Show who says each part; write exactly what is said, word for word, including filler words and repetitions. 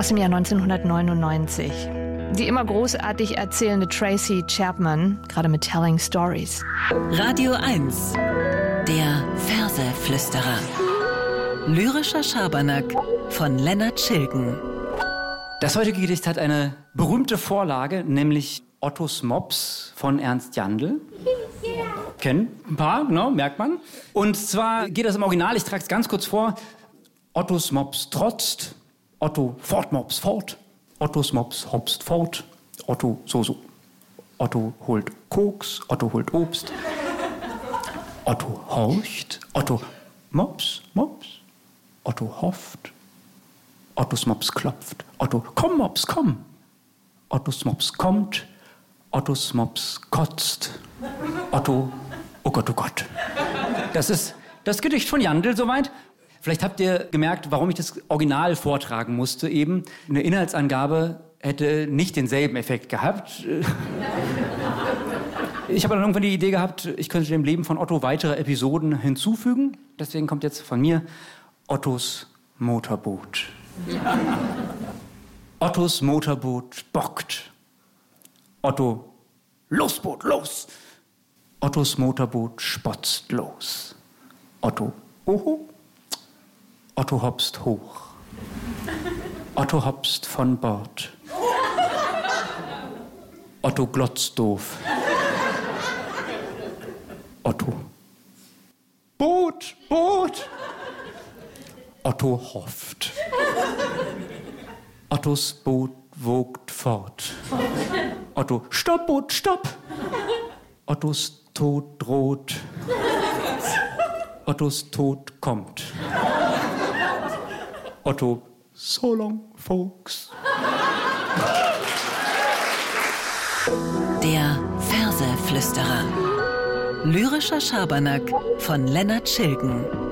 Speaker 1: aus dem Jahr neunzehnhundertneunundneunzig. Die immer großartig erzählende Tracy Chapman, gerade mit Telling Stories.
Speaker 2: Radio eins, der Verseflüsterer. Lyrischer Schabernack von Lennart Schilgen.
Speaker 3: Das heutige Gedicht hat eine berühmte Vorlage, nämlich Ottos Mops von Ernst Jandl. Kennen ein paar, genau, merkt man. Und zwar geht das im Original, ich trage es ganz kurz vor. Ottos Mops trotzt, Otto fortmops fort, Ottos Mops hopst fort, Otto so so. Otto holt Koks, Otto holt Obst. Otto horcht, Otto mops, mops. Otto hofft, Ottos Mops klopft. Otto, komm Mops, komm. Ottos Mops kommt, Ottos Mops kotzt. Otto, oh Gott, oh Gott. Das ist das Gedicht von Jandl soweit. Vielleicht habt ihr gemerkt, warum ich das Original vortragen musste eben. Eine Inhaltsangabe hätte nicht denselben Effekt gehabt. Ich habe dann irgendwann die Idee gehabt, ich könnte dem Leben von Otto weitere Episoden hinzufügen. Deswegen kommt jetzt von mir Ottos Motorboot. Ottos Motorboot bockt. Otto, los Boot, los! Ottos Motorboot spotzt los. Otto, oho. Otto hopst hoch. Otto hopst von Bord. Otto glotzt doof. Otto. Boot, Boot! Otto hofft. Ottos Boot wogt fort. Otto, stopp, Boot, stopp! Ottos Tod droht. Ottos Tod kommt. Otto, so long, folks.
Speaker 2: Der Verseflüsterer. Lyrischer Schabernack von Lennart Schilgen.